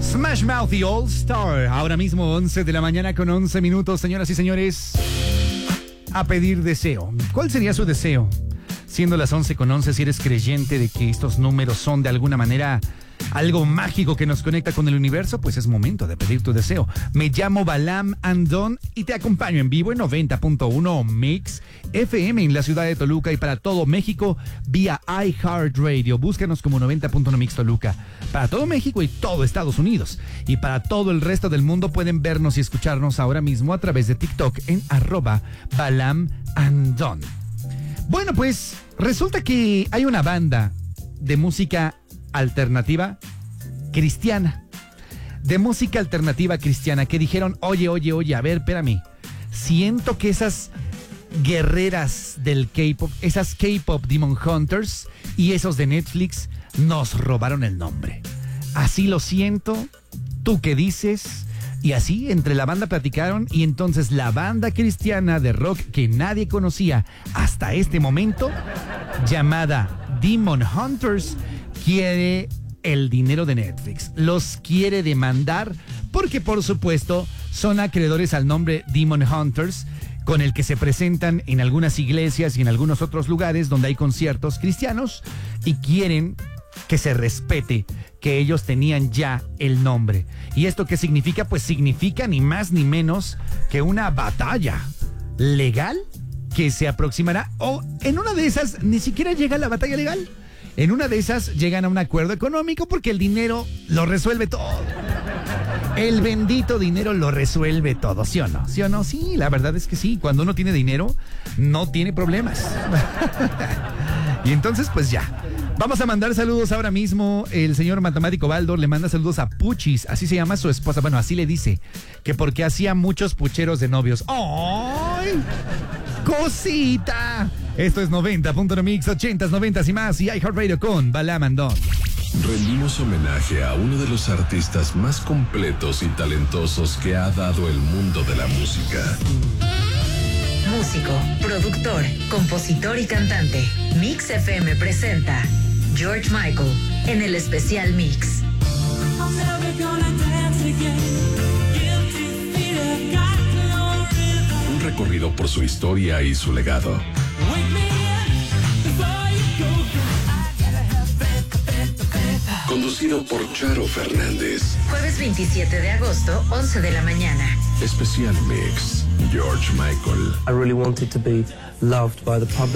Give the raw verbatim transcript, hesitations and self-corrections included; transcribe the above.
Smash Mouth y All Star. Ahora mismo once de la mañana con once minutos, señoras y señores. A pedir deseo. ¿Cuál sería su deseo? Siendo las once con once, si eres creyente de que estos números son de alguna manera algo mágico que nos conecta con el universo, pues es momento de pedir tu deseo. Me llamo Balam Andón y te acompaño en vivo en noventa punto uno Mix F M en la ciudad de Toluca y para todo México vía iHeartRadio. Búscanos como noventa punto uno Mix Toluca. Para todo México y todo Estados Unidos. Y para todo el resto del mundo pueden vernos y escucharnos ahora mismo a través de TikTok en arroba Balam Andón. Bueno, pues resulta que hay una banda de música alternativa cristiana, de música alternativa cristiana, que dijeron, oye, oye, oye, a ver, espérame, siento que esas guerreras del K-pop, esas K-pop Demon Hunters y esos de Netflix nos robaron el nombre. Así lo siento, ¿tú qué dices? Y así entre la banda platicaron y entonces la banda cristiana de rock que nadie conocía hasta este momento, llamada Demon Hunters, quiere el dinero de Netflix. Los quiere demandar porque por supuesto son acreedores al nombre Demon Hunters, con el que se presentan en algunas iglesias y en algunos otros lugares donde hay conciertos cristianos y quieren que se respete que ellos tenían ya el nombre. ¿Y esto qué significa? Pues significa ni más ni menos que una batalla legal que se aproximará, o en una de esas ni siquiera llega la batalla legal. En una de esas llegan a un acuerdo económico porque el dinero lo resuelve todo. El bendito dinero lo resuelve todo, ¿sí o no? ¿Sí o no? Sí, la verdad es que sí. Cuando uno tiene dinero, no tiene problemas. Y entonces, pues ya. Vamos a mandar saludos ahora mismo. El señor Matemático Baldor le manda saludos a Puchis, así se llama su esposa. Bueno, así le dice, que porque hacía muchos pucheros de novios. ¡Ay! ¡Cosita! Esto es noventa punto uno Mix, ochentas, noventas y más, y iHeartRadio con Balam Andón. Rendimos homenaje a uno de los artistas más completos y talentosos que ha dado el mundo de la música. Músico, productor, compositor y cantante. Mix F M presenta George Michael en el especial Mix. Un recorrido por su historia y su legado. Conducido por Charo Fernández. Jueves veintisiete de agosto, once de la mañana. Especial Mix, George Michael. I really wanted to be loved by the public.